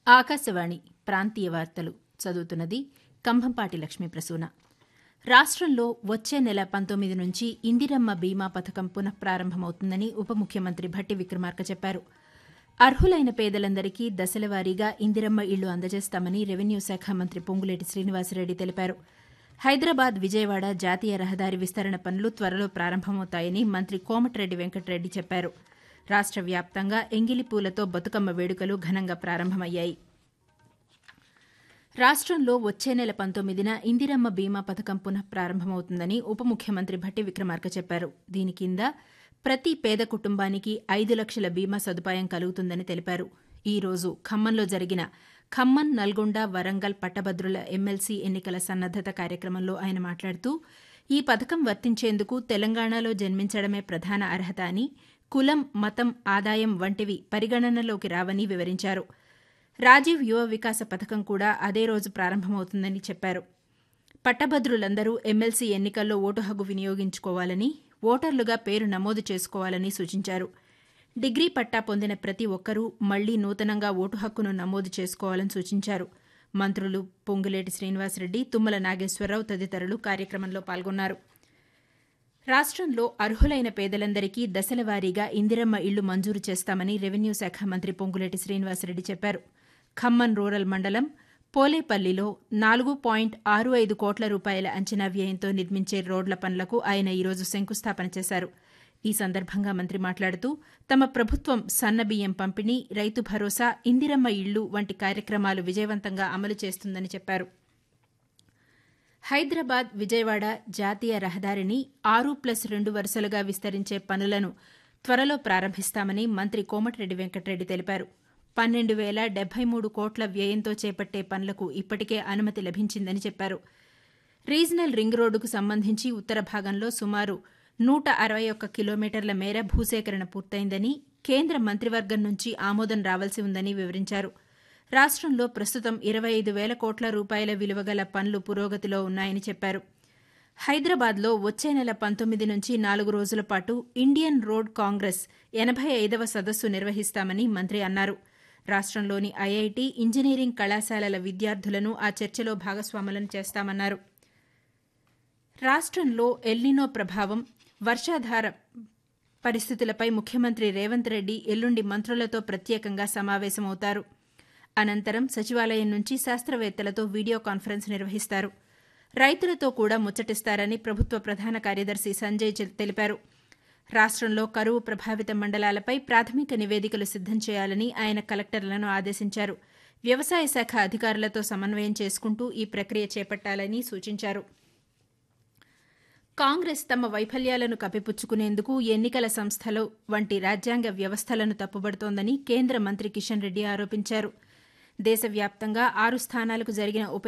ఆకాశవాణి ప్రాంతీయ వార్తలు చదువుతున్నది కంభంపాటి లక్ష్మీప్రసూన. రాష్ట్రంలో వచ్చే నెల 19 నుంచి ఇందిరమ్మ బీమా పథకం పునఃప్రారంభమవుతుందని ఉప ముఖ్యమంత్రి భట్టి విక్రమార్క చెప్పారు. అర్హులైన పేదలందరికీ దశలవారీగా ఇందిరమ్మ ఇళ్లు అందజేస్తామని రెవెన్యూ శాఖ మంత్రి పొంగులేటి శ్రీనివాసరెడ్డి తెలిపారు. హైదరాబాద్ విజయవాడ జాతీయ రహదారి విస్తరణ పనులు త్వరలో ప్రారంభమవుతాయని మంత్రి కోమటిరెడ్డి వెంకటరెడ్డి చెప్పారు. రాష్ట్ర వ్యాప్తంగా ఎంగిలిపూలతో బతుకమ్మ వేడుకలు ఘనంగా ప్రారంభమయ్యాయి. రాష్ట్రంలో వచ్చే నెల 19న ఇందిరమ్మ బీమా పథకం పునఃప్రారంభమవుతుందని ఉప ముఖ్యమంత్రి భట్టి విక్రమార్క చెప్పారు. దీని కింద ప్రతి పేద కుటుంబానికి 5 లక్షల బీమా సదుపాయం కలుగుతుందని తెలిపారు. ఈ రోజు ఖమ్మంలో జరిగిన ఖమ్మం, నల్గొండ, వరంగల్ పట్టభద్రుల ఎమ్మెల్సీ ఎన్నికల సన్నద్దత కార్యక్రమంలో ఆయన మాట్లాడుతూ ఈ పథకం వర్తించేందుకు తెలంగాణలో జన్మించడమే ప్రధాన అర్హత అని, కులం, మతం, ఆదాయం వంటివి పరిగణనలోకి రావని వివరించారు. రాజీవ్ యువ వికాస పథకం కూడా అదే రోజు ప్రారంభమవుతుందని చెప్పారు. పట్టభద్రులందరూ ఎమ్మెల్సీ ఎన్నికల్లో ఓటు హక్కు వినియోగించుకోవాలని, ఓటర్లుగా పేరు నమోదు చేసుకోవాలని సూచించారు. డిగ్రీ పట్టా పొందిన ప్రతి ఒక్కరూ మళ్లీ నూతనంగా ఓటు హక్కును నమోదు చేసుకోవాలని సూచించారు. మంత్రులు పొంగులేటి శ్రీనివాసరెడ్డి, తుమ్మల నాగేశ్వరరావు తదితరులు కార్యక్రమంలో పాల్గొన్నారు. రాష్ట్రంలో అర్హులైన పేదలందరికీ దశలవారీగా ఇందిరమ్మ ఇళ్లు మంజూరు చేస్తామని రెవెన్యూ శాఖ మంత్రి పొంగులేటి శ్రీనివాసరెడ్డి చెప్పారు. ఖమ్మం రూరల్ మండలం పోలేపల్లిలో 4.65 కోట్ల రూపాయల అంచనా వ్యయంతో నిర్మించే రోడ్ల పనులకు ఆయన ఈరోజు శంకుస్థాపన చేశారు. ఈ సందర్భంగా మంత్రి మాట్లాడుతూ తమ ప్రభుత్వం సన్నబియ్యం పంపిణీ, రైతు భరోసా, ఇందిరమ్మ ఇళ్లు వంటి కార్యక్రమాలు విజయవంతంగా అమలు చేస్తుందని చెప్పారు. హైదరాబాద్ విజయవాడ జాతీయ రహదారిని 6+2 వరుసలుగా విస్తరించే పనులను త్వరలో ప్రారంభిస్తామని మంత్రి కోమటిరెడ్డి వెంకటరెడ్డి తెలిపారు. 12,073 కోట్ల వ్యయంతో చేపట్టే పనులకు ఇప్పటికే అనుమతి లభించిందని చెప్పారు. రీజనల్ రింగ్ రోడ్డుకు సంబంధించి ఉత్తర భాగంలో సుమారు 161 కిలోమీటర్ల మేర భూసేకరణ పూర్తయిందని, కేంద్ర మంత్రివర్గం నుంచి ఆమోదం రావాల్సి ఉందని వివరించారు. రాష్ట్రంలో ప్రస్తుతం 25,000 కోట్ల రూపాయల విలువగల పనులు పురోగతిలో ఉన్నాయని చెప్పారు. హైదరాబాద్లో వచ్చే నెల 19 నుంచి 4 రోజుల పాటు ఇండియన్ రోడ్ కాంగ్రెస్ 85వ సదస్సు నిర్వహిస్తామని మంత్రి అన్నారు. రాష్ట్రంలోని ఐఐటి, ఇంజనీరింగ్ కళాశాలల విద్యార్థులను ఆ చర్చలో భాగస్వాములను చేస్తామన్నారు. రాష్ట్రంలో ఎల్నినో ప్రభావం, వర్షాధార పరిస్థితులపై ముఖ్యమంత్రి రేవంత్ రెడ్డి ఎల్లుండి మంత్రులతో ప్రత్యేకంగా సమావేశమవుతారు. అనంతరం సచివాలయం నుంచి శాస్త్రవేత్తలతో వీడియో కాన్ఫరెన్స్ నిర్వహిస్తారు. రైతులతో కూడా ముచ్చటిస్తారని ప్రభుత్వ ప్రధాన కార్యదర్శి సంజయ్ తెలిపారు. రాష్ట్రంలో కరువు ప్రభావిత మండలాలపై ప్రాథమిక నివేదికలు సిద్దం చేయాలని ఆయన కలెక్టర్లను ఆదేశించారు. వ్యవసాయ శాఖ అధికారులతో సమన్వయం చేసుకుంటూ ఈ ప్రక్రియ చేపట్టాలని సూచించారు. కాంగ్రెస్ తమ వైఫల్యాలను కప్పిపుచ్చుకునేందుకు ఎన్నికల సంస్థలు వంటి రాజ్యాంగ వ్యవస్థలను తప్పుబడుతోందని కేంద్ర మంత్రి కిషన్ రెడ్డి ఆరోపించారు. దేశవ్యాప్తంగా 6 స్థానాలకు జరిగిన ఉప